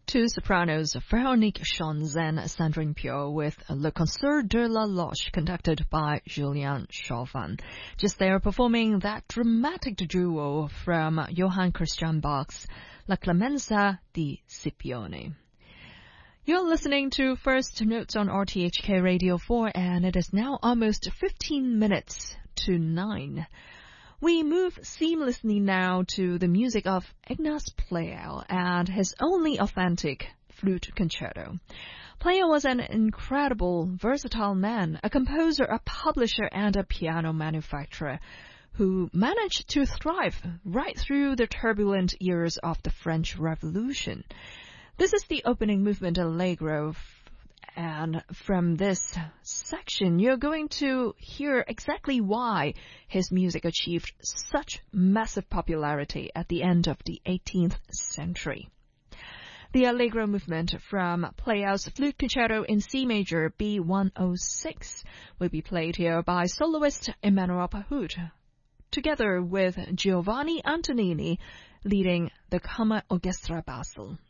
Two sopranos, Véronique Chons and Sandrine Pio, with Le Concert de la Loche, conducted by Julien Chauvin. Just there performing that dramatic duo from Johann Christian Bach's La Clemenza di Scipione. You're listening to First Notes on RTHK Radio 4, and it is now almost 15 minutes to 9. We move seamlessly now to the music of Ignaz Pleyel and his only authentic flute concerto. Pleyel was an incredible, versatile man, a composer, a publisher, and a piano manufacturer who managed to thrive right through the turbulent years of the French Revolution. This is the opening movement, Allegro. And from this section, you're going to hear exactly why his music achieved such massive popularity at the end of the 18th century. The Allegro movement from Pleyel's Flute Concerto in C major B106 will be played here by soloist Emmanuel Pahud, together with Giovanni Antonini leading the Kammerorchester Basel.